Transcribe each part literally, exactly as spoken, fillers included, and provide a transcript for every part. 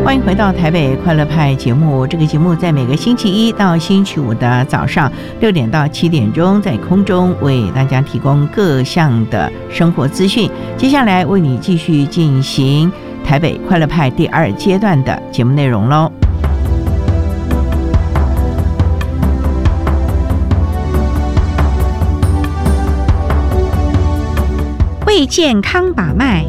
欢迎回到台北快乐派节目。这个节目在每个星期一到星期五的早上六点到七点钟，在空中为大家提供各项的生活资讯。接下来为你继续进行台北快乐派第二阶段的节目内容喽。为健康把脉，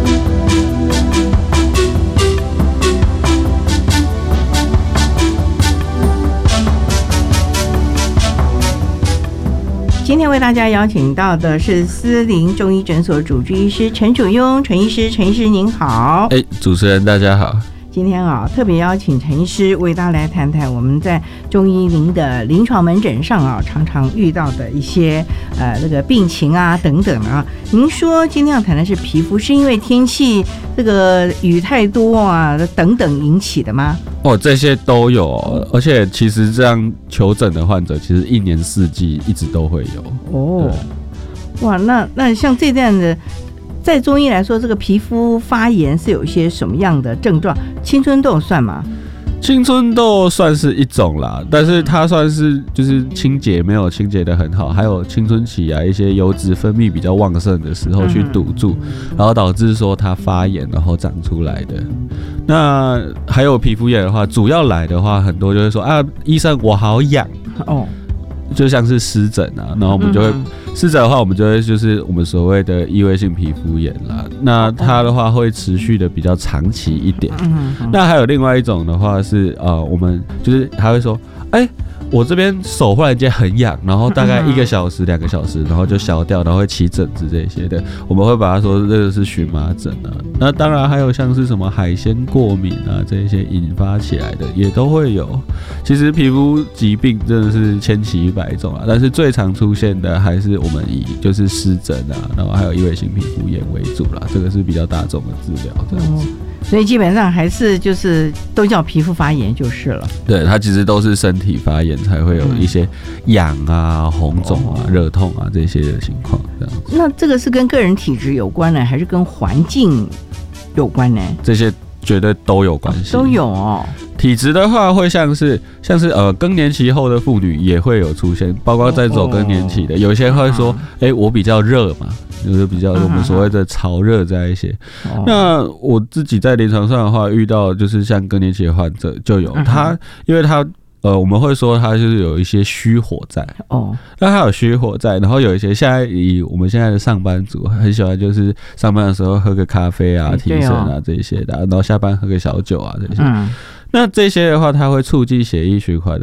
今天为大家邀请到的是思林中医诊所主治医师陈主庸陈医师，陈医师您好。 哎，主持人大家好。 今天啊，特别邀请陈医师为大家来谈谈我们在中医您的临床门诊上啊，常常遇到的一些呃这个病情啊等等啊。您说今天要谈的是皮肤，是因为天气这个雨太多啊等等引起的吗？ 哦，这些都有、哦，而且其实这样求诊的患者，其实一年四季一直都会有。 哦，哇，那那像这样的。在中医来说，这个皮肤发炎是有一些什么样的症状？青春痘算吗？ 青春痘算是一种啦，但是它算是就是清洁没有清洁得很好，还有青春期啊一些油脂分泌比较旺盛的时候去堵住，然后导致说它发炎然后长出来的。那还有皮肤炎的话，主要来的话很多就会说啊，医生我好痒哦。就像是湿疹啊，然后我们就会湿疹的话，我们就会就是我们所谓的异位性皮肤炎啦。那它的话会持续的比较长期一点。那还有另外一种的话是呃，我们就是还会说，哎、欸，我这边手忽然间很痒，然后大概一个小时、两个小时，然后就消掉，然后会起疹子这些的，我们会把它说这个是荨麻疹啊。那当然还有像是什么海鲜过敏啊这一些引发起来的也都会有。其实皮肤疾病真的是千奇百种啊，但是最常出现的还是我们以就是湿疹啊，然后还有异位性皮肤炎为主啦，这个是比较大众的治疗这样子。嗯， 所以基本上还是就是都叫皮肤发炎就是了。 对，它其实都是身体发炎才会有一些痒啊、红肿啊、热痛啊这些的情况这样子。 那这个是跟个人体质有关呢，还是跟环境有关呢？ 这些绝对都有关系， 哦，都有哦。 体质的话，会像是像是呃更年期后的妇女也会有出现，包括在走更年期的，有些会说，哎、欸，我比较热嘛，就是比较我们所谓的潮热在一些。那我自己在临床上的话，遇到就是像更年期的患者就有他，因为他。呃，我们会说它就是有一些虚火在哦，那它有虚火在，然后有一些现在以我们现在的上班族很喜欢，就是上班的时候喝个咖啡啊、提神啊这些的，然后下班喝个小酒啊这些。嗯，那这些的话，它会促进血液循环的